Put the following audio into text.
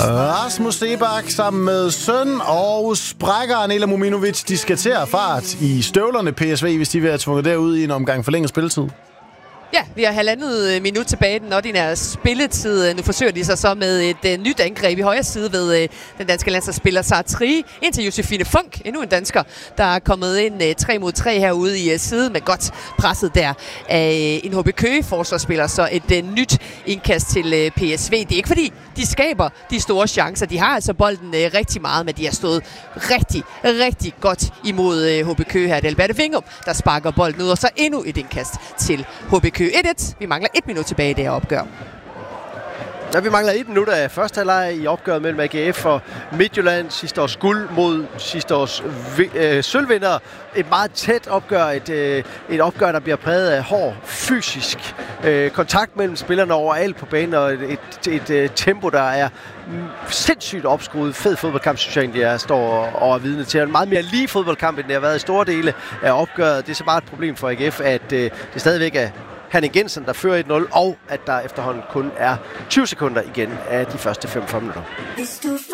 Rasmus Seebach sammen med søn og sprækkeren Ela Mominovic, de skal til at fart i støvlerne PSV, hvis de vil have tvunget derud i en omgang forlænget spilletid. Ja, vi har 1,5 minut tilbage i den ordinære spilletid. Nu forsøger de sig så med et nyt angreb i højre side ved den danske landsholdsspiller Sartri. Indtil Josefine Funk, endnu en dansker, der er kommet ind 3 mod 3 herude i siden med godt presset der af en HB Køge-forsvarsspiller. Så et nyt indkast til PSV. Det er ikke fordi, de skaber de store chancer. De har altså bolden rigtig meget, men de har stået rigtig godt imod HB Køge her. Det er Alberte Vingum, der sparker bolden ud, og så endnu et indkast til HB Køge. 1-1. Vi mangler 1 minut tilbage i det her opgør. Ja, vi mangler 1 minut af første halvleg i opgøret mellem AGF og Midtjylland. Sidste års guld mod sidste års sølvvinder. Et meget tæt opgør. Et opgør, der bliver præget af hård fysisk kontakt mellem spillerne overalt på banen, og et tempo, der er sindssygt opskruet. Fed fodboldkamp, synes jeg egentlig, jeg står og er vidne til. En meget mere lige fodboldkamp, end det har været i store dele af opgøret. Det er så bare et problem for AGF, at det stadigvæk er Henning Jensen, der fører 1-0, og at der efterhånden kun er 20 sekunder igen af de første 45 minutter.